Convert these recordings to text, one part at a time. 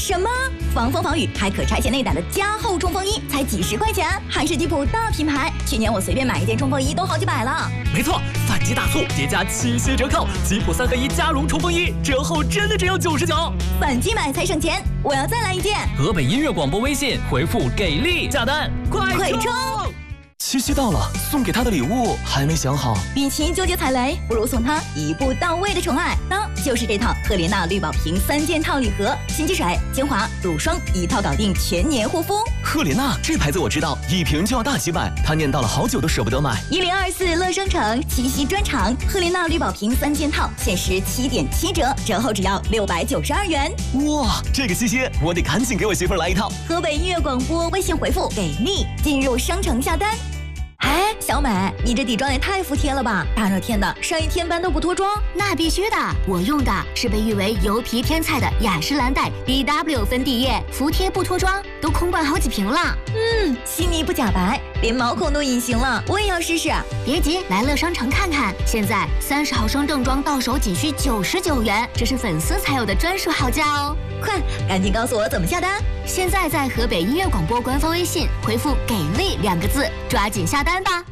什么？防风防雨还可拆卸内胆的加厚冲锋衣，才几十块钱，还是吉普大品牌。去年我随便买一件冲锋衣都好几百了。 没错，反击大促叠加7些折扣，吉普3合1加绒冲锋衣折后真的只有99， 反击买才省钱，我要再来一件。 河北音乐广播微信回复给力下单，快冲！ 七夕到了，送给他的礼物还没想好。 与其纠结踩雷，不如送他一步到位的宠爱。那就是这套赫莲娜绿宝瓶3件套礼盒，新积水、精华、乳霜一套搞定，全年护肤。 赫莲娜这牌子我知道，一瓶就要大几百，他念叨了好久都舍不得买。 1024乐商城七夕专场，赫莲娜绿宝瓶3件套，限时7.7折，折后只要692元。 哇，这个七夕我得赶紧给我媳妇来一套。 河北音乐广播微信回复给力，进入商城下单。哎，小美，你这底妆也太服帖了吧！大热天的，上一天班都不脱妆？ 那必须的，我用的是被誉为油皮天菜的雅诗兰黛 BW 粉底液，服帖不脱妆，都空灌好几瓶了。 细腻不假白，连毛孔都隐形了，我也要试试。 别急，来乐商城看看，现在30毫升正装到手仅需99元，这是粉丝才有的专属好价哦！ 快，赶紧告诉我怎么下单！ 现在在河北音乐广播官方微信回复“给力”2个字，抓紧下单吧！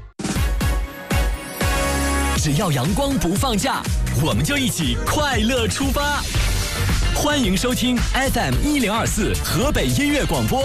只要阳光不放假，我们就一起快乐出发。欢迎收听 FM 1024河北音乐广播。